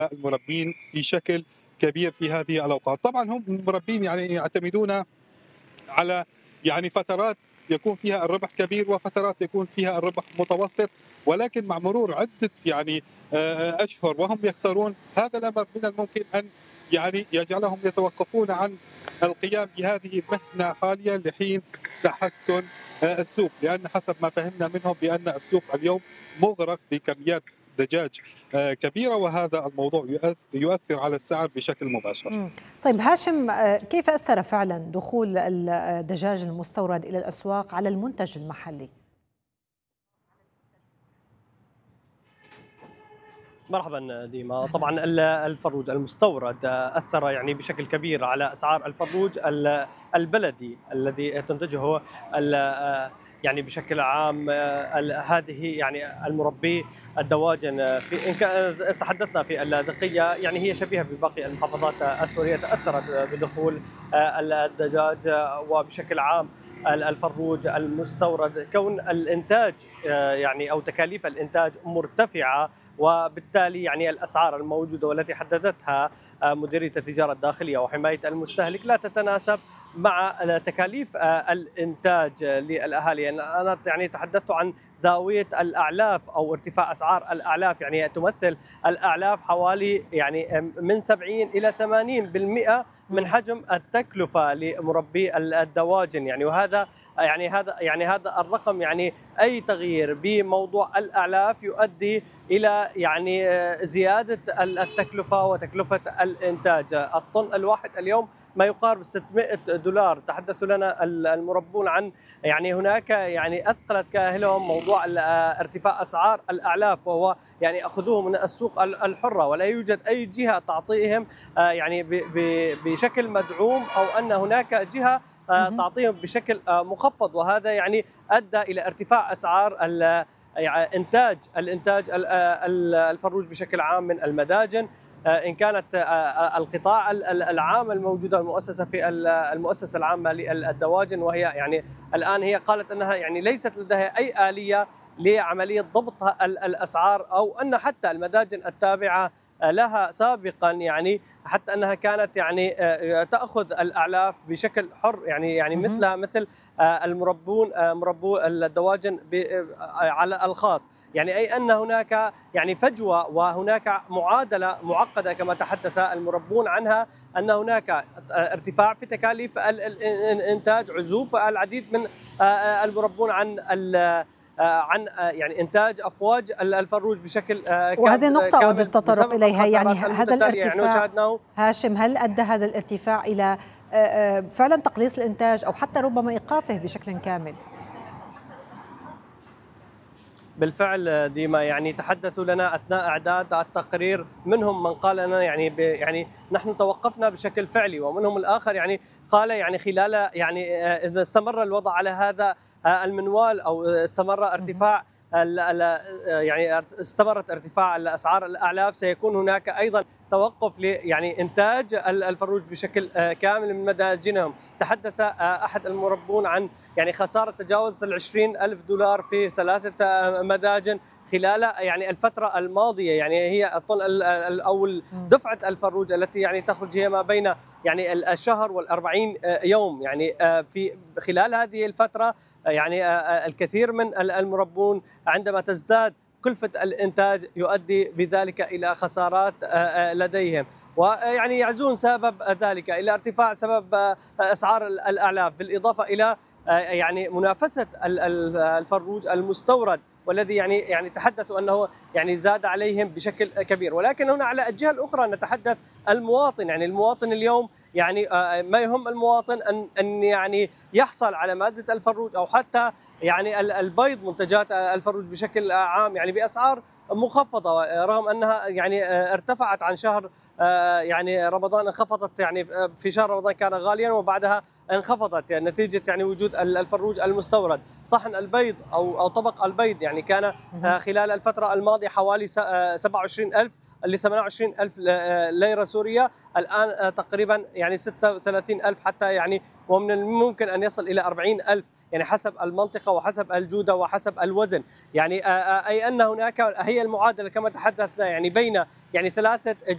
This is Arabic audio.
المربين بشكل كبير في هذه الأوقات. طبعا هم المربين يعني يعتمدون على فترات يكون فيها الربح كبير وفترات يكون فيها الربح متوسط، ولكن مع مرور عدة أشهر وهم يخسرون، هذا الأمر من الممكن أن يجعلهم يتوقفون عن القيام بهذه المهنة حاليا لحين تحسن السوق، لأن حسب ما فهمنا منهم بأن السوق اليوم مغرق بكميات دجاج كبيرة، وهذا الموضوع يؤثر على السعر بشكل مباشر. طيب هاشم، كيف أثر فعلا دخول الدجاج المستورد إلى الأسواق على المنتج المحلي؟ مرحبا ديما. أهلا. طبعا الفروج المستورد اثر يعني بشكل كبير على اسعار الفروج البلدي الذي تنتجه يعني بشكل عام هذه يعني المربي الدواجن. في ان تحدثنا في الدقيه يعني هي شبيهه بباقي المحافظات السوريه، تاثرت بدخول الدجاج وبشكل عام الفروج المستورد، كون الانتاج يعني او تكاليف الانتاج مرتفعه، وبالتالي يعني الاسعار الموجوده والتي حددتها مديريه التجاره الداخليه وحمايه المستهلك لا تتناسب مع تكاليف الانتاج للاهالي. يعني انا يعني تحدثت عن زاويه الاعلاف او ارتفاع اسعار الاعلاف، يعني تمثل الاعلاف حوالي يعني من 70 الى 80% من حجم التكلفه لمربي الدواجن. يعني وهذا هذا الرقم، يعني اي تغيير بموضوع الاعلاف يؤدي الى يعني زياده التكلفه وتكلفه الانتاج. الطن الواحد اليوم ما يقارب $600. تحدثوا لنا المربون عن يعني هناك يعني اثقلت كاهلهم موضوع ارتفاع اسعار الاعلاف، وهو يعني اخذوه من السوق الحره، ولا يوجد اي جهه تعطيهم يعني بشكل مدعوم، او ان هناك جهه تعطيهم بشكل مخفض، وهذا يعني ادى الى ارتفاع اسعار يعني الانتاج الفروج بشكل عام من المداجن. ان كانت القطاع العام الموجوده المؤسسه في المؤسسه العامه للدواجن، وهي يعني الان هي قالت انها يعني ليست لديها اي اليه لعمليه ضبط الاسعار، او ان حتى المداجن التابعه لها سابقا يعني حتى انها كانت يعني تاخذ الاعلاف بشكل حر، يعني مثلها مثل مربو الدواجن على الخاص. يعني اي ان هناك يعني فجوه وهناك معادله معقده كما تحدث المربون عنها، ان هناك ارتفاع في تكاليف الانتاج، عزوف العديد من المربون عن يعني انتاج افواج الفروج بشكل وهذه نقطة أود كامل التطرق بسبب إليها، يعني الخسارات هذا المتتاليه. يعني الارتفاع شاهدناه هاشم، هل أدى هذا الارتفاع إلى فعلا تقليص الإنتاج أو حتى ربما إيقافه بشكل كامل؟ بالفعل ديما. يعني تحدثوا لنا اثناء اعداد التقرير، منهم من قال لنا يعني نحن توقفنا بشكل فعلي، ومنهم الاخر يعني قال يعني خلال يعني اذا استمر الوضع على هذا المنوال، او استمر ارتفاع يعني استمرت ارتفاع الاسعار الاعلاف، سيكون هناك ايضا توقف يعني انتاج الفروج بشكل كامل من مداجنهم. تحدث احد المربون عن يعني خساره تجاوز $20,000 في 3 مداجن خلال يعني الفتره الماضيه. يعني هي الطن او دفعه الفروج التي يعني تخرج هي ما بين يعني الشهر وال40 يوم. يعني في خلال هذه الفتره يعني الكثير من المربون عندما تزداد كلفة الإنتاج يؤدي بذلك إلى خسارات لديهم، ويعني يعزون سبب ذلك إلى ارتفاع سبب أسعار الأعلاف، بالإضافة إلى يعني منافسة الفروج المستورد، والذي يعني تحدثوا أنه يعني زاد عليهم بشكل كبير. ولكن هنا على الجهة الأخرى نتحدث المواطن. يعني المواطن اليوم يعني ما يهم المواطن أن يعني يحصل على مادة الفروج، أو حتى يعني البيض، منتجات الفروج بشكل عام، يعني بأسعار مخفضة، رغم أنها يعني ارتفعت عن شهر يعني رمضان. انخفضت يعني في شهر رمضان كان غاليا، وبعدها انخفضت يعني نتيجة يعني وجود الفروج المستورد. صحن البيض أو طبق البيض يعني كان خلال الفترة الماضية حوالي 27,000 ل 28,000 ليرة سورية، الآن تقريبا يعني 36,000 حتى يعني، ومن الممكن أن يصل إلى 40,000 يعني حسب المنطقة وحسب الجودة وحسب الوزن. يعني أي أن هناك هي المعادلة كما تحدثنا يعني بين يعني 3